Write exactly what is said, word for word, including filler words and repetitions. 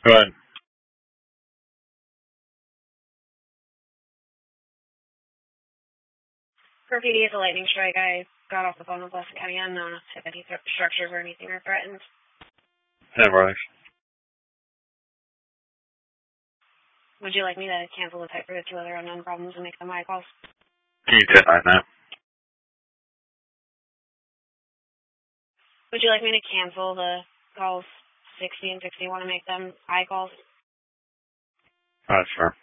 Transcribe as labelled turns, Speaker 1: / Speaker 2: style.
Speaker 1: Go ahead.
Speaker 2: For P D, it's a lightning strike. I got off the phone with Blessed County unknown if any th- structures or anything are threatened.
Speaker 1: Ten Rolex.
Speaker 2: Would you like me to cancel the type for the two other unknown problems and make them my calls?
Speaker 1: Can you ten nine that?
Speaker 2: Would you like me to cancel the calls sixty and sixty-one and make them I calls?
Speaker 1: Uh, sure.